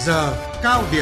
giờ cao điểm.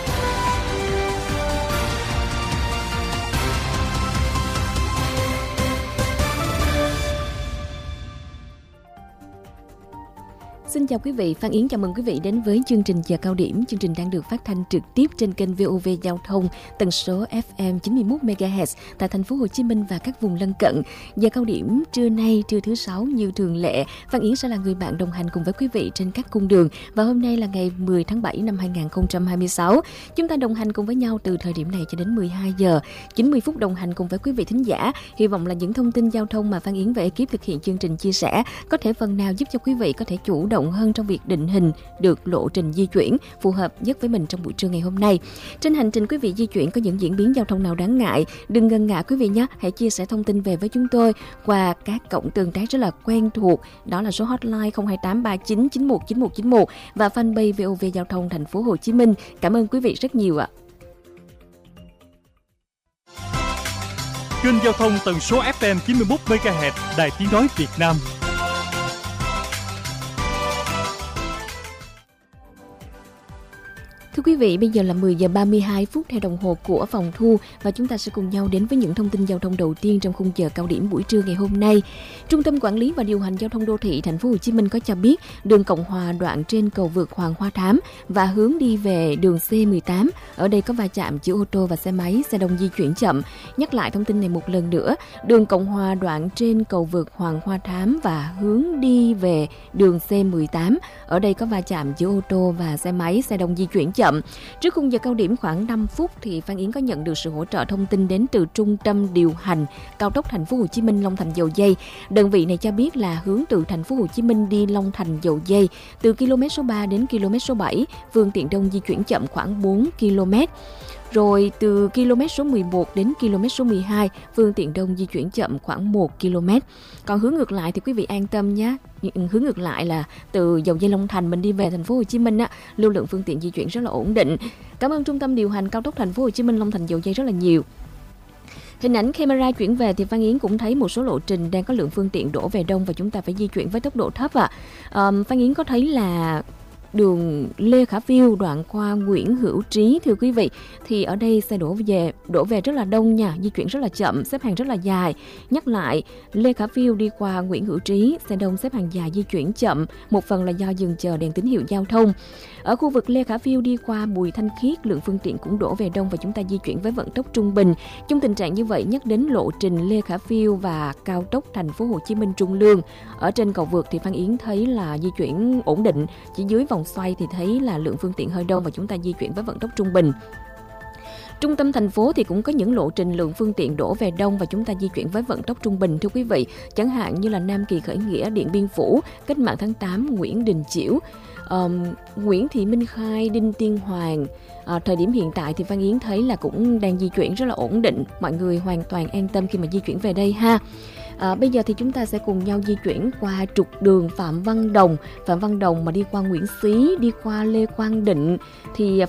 Xin chào quý vị, Phan Yến chào mừng quý vị đến với chương trình Giờ Cao Điểm. Chương trình đang được phát thanh trực tiếp trên kênh VOV Giao thông, tần số FM 91 MHz tại thành phố Hồ Chí Minh và các vùng lân cận. Giờ Cao Điểm trưa nay, trưa thứ Sáu như thường lệ, Phan Yến sẽ là người bạn đồng hành cùng với quý vị trên các cung đường. Và hôm nay là ngày 10 tháng 7 năm 2026. Chúng ta đồng hành cùng với nhau từ thời điểm này cho đến 12 giờ, 90 phút đồng hành cùng với quý vị thính giả. Hy vọng là những thông tin giao thông mà Phan Yến và ekip thực hiện chương trình chia sẻ có thể phần nào giúp cho quý vị có thể chủ động hơn trong việc định hình được lộ trình di chuyển phù hợp nhất với mình trong buổi trưa ngày hôm nay. Trên hành trình quý vị di chuyển có những diễn biến giao thông nào đáng ngại, đừng ngần ngại quý vị nhé, hãy chia sẻ thông tin về với chúng tôi qua các cổng tương tác rất là quen thuộc, đó là số hotline 02839919191 và fanpage VOV Giao thông thành phố Hồ Chí Minh. Cảm ơn quý vị rất nhiều ạ. Kênh giao thông tần số FM 91 MHz, Đài Tiếng nói Việt Nam. Thưa quý vị, bây giờ là 10 giờ 32 phút theo đồng hồ của phòng thu và chúng ta sẽ cùng nhau đến với những thông tin giao thông đầu tiên trong khung giờ cao điểm buổi trưa ngày hôm nay. Trung tâm Quản lý và Điều hành Giao thông Đô thị Thành phố Hồ Chí Minh có cho biết đường Cộng Hòa đoạn trên cầu vượt Hoàng Hoa Thám và hướng đi về đường C18 ở đây có va chạm giữa ô tô và xe máy, xe đông di chuyển chậm. Nhắc lại thông tin này một lần nữa, đường Cộng Hòa đoạn trên cầu vượt Hoàng Hoa Thám và hướng đi về đường C18 ở đây có va chạm giữa ô tô và xe máy, xe đông di chuyển chậm. Trước khung giờ cao điểm khoảng 5 phút thì Phan Yến có nhận được sự hỗ trợ thông tin đến từ Trung tâm Điều hành Cao tốc Thành phố Hồ Chí Minh Long Thành Dầu Giây. Đơn vị này cho biết là hướng từ Thành phố Hồ Chí Minh đi Long Thành Dầu Giây từ km số 3 đến km số 7, phương tiện đông di chuyển chậm khoảng 4 km. Rồi từ km số 11 đến km số 12, phương tiện đông di chuyển chậm khoảng 1 km. Còn hướng ngược lại thì quý vị an tâm nhé. Hướng ngược lại là từ Dầu Giây Long Thành mình đi về thành phố Hồ Chí Minh á, lưu lượng phương tiện di chuyển rất là ổn định. Cảm ơn Trung tâm Điều hành Cao tốc Thành phố Hồ Chí Minh Long Thành Dầu Giây rất là nhiều. Hình ảnh camera chuyển về thì Phan Yến cũng thấy một số lộ trình đang có lượng phương tiện đổ về đông và chúng ta phải di chuyển với tốc độ thấp ạ. Phan Yến có thấy là đường Lê Khả Phiêu đoạn qua Nguyễn Hữu Trí, thưa quý vị, thì ở đây xe đổ về rất là đông nha, di chuyển rất là chậm, xếp hàng rất là dài. Nhắc lại, Lê Khả Phiêu đi qua Nguyễn Hữu Trí, xe đông xếp hàng dài di chuyển chậm, một phần là do dừng chờ đèn tín hiệu giao thông. Ở khu vực Lê Khả Phiêu đi qua Bùi Thanh Khiết, lượng phương tiện cũng đổ về đông và chúng ta di chuyển với vận tốc trung bình. Trong tình trạng như vậy, nhắc đến lộ trình Lê Khả Phiêu và cao tốc Thành phố Hồ Chí Minh Trung Lương, ở trên cầu vượt thì Phan Yến thấy là di chuyển ổn định, chỉ dưới vòng xoay thì thấy là lượng phương tiện hơi đông và chúng ta di chuyển với vận tốc trung bình. Trung tâm thành phố thì cũng có những lộ trình lượng phương tiện đổ về đông và chúng ta di chuyển với vận tốc trung bình, thưa quý vị. Chẳng hạn như là Nam Kỳ Khởi Nghĩa, Điện Biên Phủ, Cách mạng tháng 8, Nguyễn Đình Chiểu, Nguyễn Thị Minh Khai, Đinh Tiên Hoàng. Thời điểm hiện tại thì Phan Yến thấy là cũng đang di chuyển rất là ổn định. Mọi người hoàn toàn an tâm khi mà di chuyển về đây ha. Bây giờ thì chúng ta sẽ cùng nhau di chuyển qua trục đường Phạm Văn Đồng mà đi qua Nguyễn Xí, đi qua Lê Quang Định thì